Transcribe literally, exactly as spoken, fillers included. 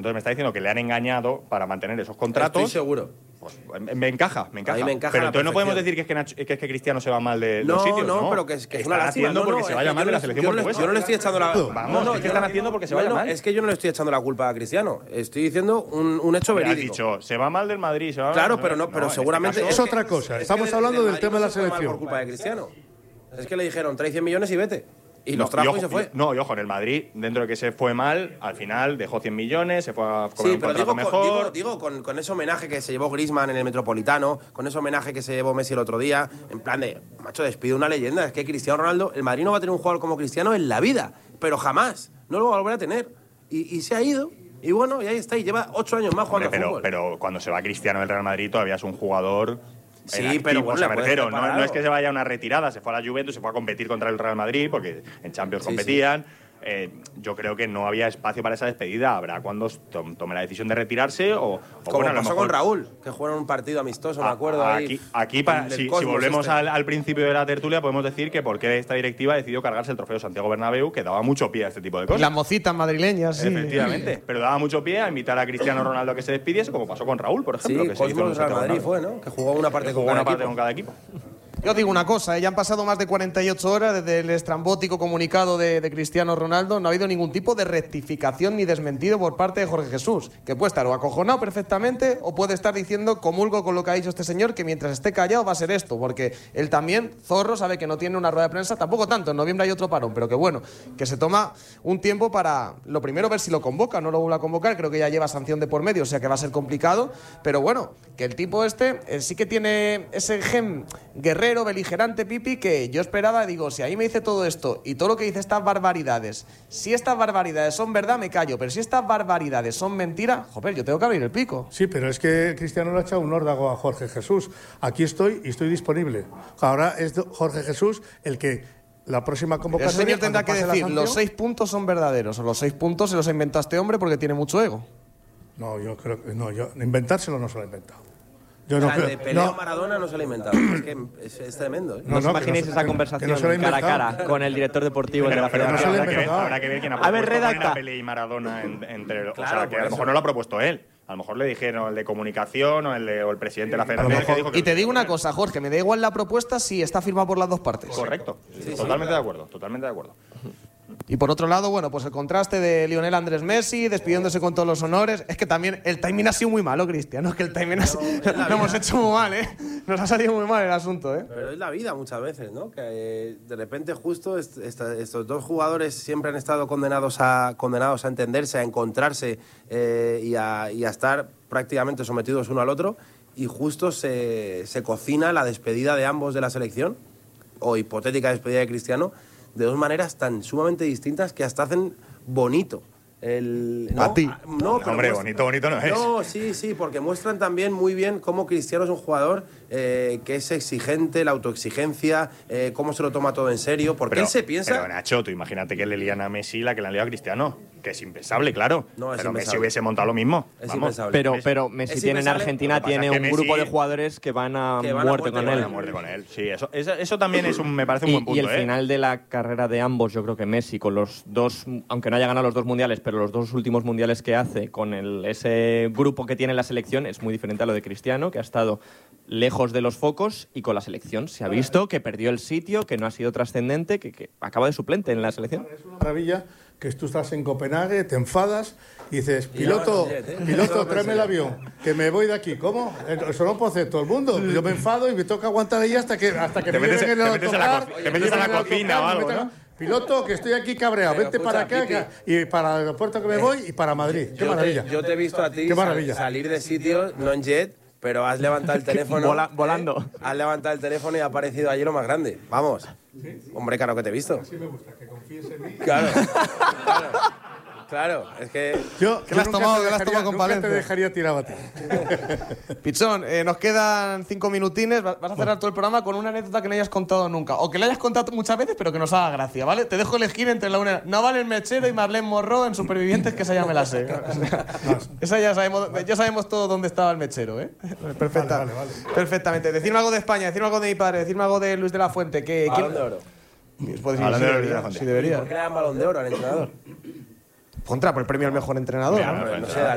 Entonces me está diciendo que le han engañado para mantener esos contratos. Estoy seguro. Pues me encaja, me encaja. A mí me encaja pero a la entonces no podemos perfección. decir que es que, Nacho, que es que Cristiano se va mal de No, los sitios, ¿no? no, pero que es, que es una Están lástima. haciendo No, porque no, se es vaya que mal yo de la no- selección yo no le- portuguesa. Yo no le estoy echando la... Vamos, no, es que yo están no- haciendo porque se no, vaya no, mal. Es que yo no le estoy echando la culpa a Cristiano. Estoy diciendo un, un hecho Pero has verídico. dicho, se va mal del Madrid, se va mal- Claro, pero no, pero en este seguramente caso- Es otra cosa. Estamos hablando del tema de la Madrid no se fue mal selección. por culpa de Cristiano. Es que le dijeron, trae cien millones y vete. Y los No, trajo y, ojo, se fue. No, y ojo, en el Madrid, dentro de que se fue mal, al final dejó cien millones, se fue a cobrar Sí, un pero contrato digo, con, mejor. digo, digo con, con ese homenaje que se llevó Griezmann en el Metropolitano, con ese homenaje que se llevó Messi el otro día, en plan de, macho, despide una leyenda. Es que Cristiano Ronaldo, el Madrid no va a tener un jugador como Cristiano en la vida, pero jamás, no lo va a volver a tener. Y, y se ha ido, y bueno, y ahí está, y lleva ocho años más jugando Hombre, al pero, fútbol. pero cuando se va Cristiano del Real Madrid todavía es un jugador. Sí, en pero activo, bueno, o sea, le me puedes refiero, no, preparar no es algo. que se vaya a una retirada, se fue a la Juventus, se fue a competir contra el Real Madrid, porque en Champions Sí, competían. Eh, yo creo que no había espacio para esa despedida. Habrá cuando tom- tome la decisión de retirarse o, o Como bueno, a lo pasó mejor- con Raúl, que jugaron un partido amistoso, me A- acuerdo. ahí, Aquí, aquí pa- en el si, si Cosmos volvemos este. al, al principio de la tertulia, podemos decir que por qué esta directiva ha decidido cargarse el trofeo Santiago Bernabéu, que daba mucho pie a este tipo de cosas. Las mocitas madrileñas, sí. Efectivamente, pero daba mucho pie a invitar a Cristiano Ronaldo a que se despidiese, como pasó con Raúl, por ejemplo. Sí, que se hizo con Cosmos Real Santiago Madrid Bernabéu. fue, ¿no? Que jugó una parte Que con jugó cada una parte equipo. con cada equipo. Yo os digo una cosa, ¿eh? Ya han pasado más de cuarenta y ocho horas desde el estrambótico comunicado de, de Cristiano Ronaldo. No ha habido ningún tipo de rectificación ni desmentido por parte de Jorge Jesús, que puede estar o acojonado perfectamente o puede estar diciendo, comulgo con lo que ha dicho este señor, que mientras esté callado va a ser esto, porque él también, zorro, sabe que no tiene una rueda de prensa, tampoco tanto, en noviembre hay otro parón, pero que bueno, que se toma un tiempo para, lo primero, ver si lo convoca, no lo vuelve a convocar, creo que ya lleva sanción de por medio, o sea que va a ser complicado, pero bueno, que el tipo este eh, sí que tiene ese gen guerrero, beligerante, Pipi, que yo esperaba, digo, si ahí me dice todo esto y todo lo que dice estas barbaridades, si estas barbaridades son verdad, me callo, pero si estas barbaridades son mentira, joder, yo tengo que abrir el pico. Sí, pero es que Cristiano le ha echado un órdago a Jorge Jesús. Aquí estoy y estoy disponible. Ahora es Jorge Jesús el que la próxima El convocatoria... señor tendrá que cuando pase la decir, los sanción- seis puntos son verdaderos, o los seis puntos se los ha inventado este hombre porque tiene mucho ego. No, yo creo que no, yo inventárselo no se lo he inventado. Yo O no sea, el creo. de pelea no, Maradona no se lo ha inventado. Es que es, es tremendo, ¿eh? No, ¿No os no, que imaginéis no se- esa que- que conversación no se lo he cara a inventado. cara con el director deportivo de Pero, la pero no se federación? lo he habrá, que ver, inventado. habrá que ver quién ha A ver, propuesto poner redacta. a Pelé y Maradona en- entre. o Claro, sea, que por a lo eso. mejor no lo ha propuesto él. A lo mejor le dijeron el de comunicación o el, de- o el presidente de la federación. mejor- que dijo que Y te lo digo quería una cosa, Jorge, me da igual la propuesta si está firmada por las dos partes. poner. Correcto. Totalmente de acuerdo. Totalmente de acuerdo. Y por otro lado, bueno, pues el contraste de Lionel Andrés Messi, despidiéndose con todos los honores. Es que también el timing ha sido muy malo, Cristiano. Es que el timing ha sido- lo hemos hecho muy mal, ¿eh? Nos ha salido muy mal el asunto, ¿eh? Pero es la vida muchas veces, ¿no? Que eh, de repente justo est- esta- estos dos jugadores siempre han estado condenados a, condenados a entenderse, a encontrarse eh, y, a, y a estar prácticamente sometidos uno al otro y justo se, se cocina la despedida de ambos de la selección o hipotética despedida de Cristiano de dos maneras tan sumamente distintas que hasta hacen bonito. El, ¿no? A ti. Ah, No, pero Hombre, muestra- bonito, bonito no es. No, sí, sí, porque muestran también muy bien cómo Cristiano es un jugador eh, que es exigente, la autoexigencia, eh, cómo se lo toma todo en serio, porque Pero, él se piensa... pero Nacho, tú imagínate que le lían a Messi la que le han liado a Cristiano. Que es impensable, claro. No, es pero Messi impensable. hubiese montado lo mismo. Es Vamos. impensable. Pero, Messi- pero Messi Es tiene en impensable. Argentina Lo que pasa tiene es que un Messi- grupo de jugadores que van a Que van a muerte muerte con con él. él. A muerte con él. Sí, eso, eso, eso también es un, me parece un Y, buen punto. y el ¿eh? final de la carrera de ambos, yo creo que Messi, con los dos, aunque no haya ganado los dos mundiales, pero los dos últimos mundiales que hace, con el, ese grupo que tiene la selección, es muy diferente a lo de Cristiano, que ha estado lejos de los focos y con la selección se ha visto que perdió el sitio, que no ha sido trascendente, que, que acaba de suplente en la selección. Es una maravilla que tú estás en Copenhague, te enfadas y dices, Y piloto, llamas al jet, ¿eh? piloto, Eso tráeme el avión, que me voy de aquí. ¿Cómo? Eso no puede hacer todo el mundo. Yo me enfado y me toca aguantar ahí hasta que, hasta que Te me metes- lleven en el te metes en la autocar. co- te metes en la me lleven cocina autocar, o me algo, metan- ¿no? Piloto, que estoy aquí cabreado, Pero vente escucha, para acá Pipi. que- y para el aeropuerto que me voy y para Madrid. Qué Yo maravilla. Te, yo te he visto a ti Qué maravilla. sal- salir de sitios, no en jet, pero has levantado el teléfono. Vola- volando. ¿eh? Has levantado el teléfono y ha aparecido allí lo más grande. Vamos. Hombre, claro que te he visto. Sí me gusta, que confíes en mí. Claro. claro. Claro, es que... Yo, ¿Qué yo le has nunca tomado- te qué le has dejaría- tomado con nunca te Palencia? dejaría tirado a ti. Pichón, eh, nos quedan cinco minutines. Va- Vas a cerrar todo el programa con una anécdota que no hayas contado nunca. O que le hayas contado muchas veces, pero que nos haga gracia, ¿vale? Te dejo elegir entre la una. Naval el Mechero y Marlene Morro en Supervivientes, que esa ya me la sé. O sea, esa ya sabemos, ya sabemos todo dónde estaba el Mechero, ¿eh? Perfecta, Vale, vale, vale. Perfectamente. Decirme algo de España, decirme algo de mi padre, decirme algo de Luis de la Fuente. Que, Balón de oro. Pues sí, Balón sí de oro, Luis de debería, la Fuente. sí debería. ¿Por qué le dan balón de oro al entrenador? Contra, por el premio al mejor entrenador. Mira, ¿no? no, No sé,